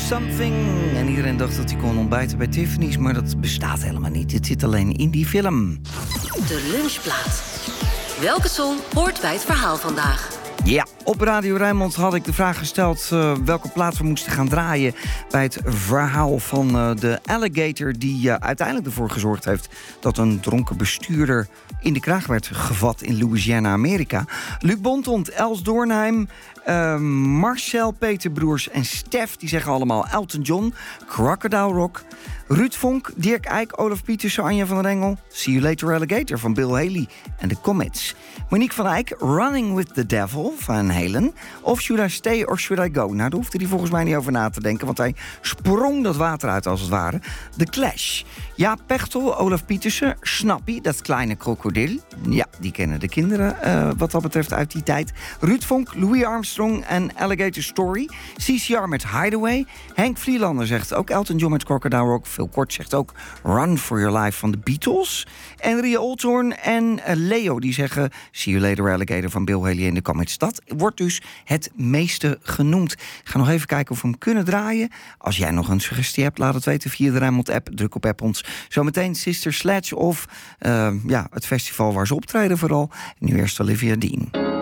Something. En iedereen dacht dat hij kon ontbijten bij Tiffany's, maar dat bestaat helemaal niet. Het zit alleen in die film. De lunchplaat. Welke song hoort bij het verhaal vandaag? Ja, op Radio Rijnmond had ik de vraag gesteld welke plaat we moesten gaan draaien bij het verhaal van de alligator die uiteindelijk ervoor gezorgd heeft dat een dronken bestuurder in de kraag werd gevat in Louisiana, Amerika. Luc Bontont, Els Doornheim, Marcel, Peter Broers en Stef, die zeggen allemaal Elton John, Crocodile Rock. Ruud Vonk, Dirk Eijk, Olaf Pietersen, Anja van der Engel, See You Later Alligator van Bill Haley en de Comets. Monique van Eyck, Running with the Devil van Halen. Of Should I Stay or Should I Go? Nou, daar hoefde hij volgens mij niet over na te denken, want hij sprong dat water uit als het ware. The Clash. Ja, Pechtel, Olaf Pietersen, Snappy, dat kleine krokodil. Ja, die kennen de kinderen wat dat betreft uit die tijd. Ruud Vonk, Louis Armstrong en Alligator Story. CCR met Hideaway. Henk Vlielander zegt ook Elton John met Crocodile Rock. Phil Kort zegt ook Run for Your Life van de Beatles. En Ria Olthorn en Leo die zeggen See You Later Alligator van Bill Haley en de Comets. Dat wordt dus het meeste genoemd. Ik ga nog even kijken of we hem kunnen draaien. Als jij nog een suggestie hebt, laat het weten via de Rijnmond-app. Druk op app ons. Zometeen Sister Sledge of het festival waar ze optreden vooral. Nu eerst Olivia Dean.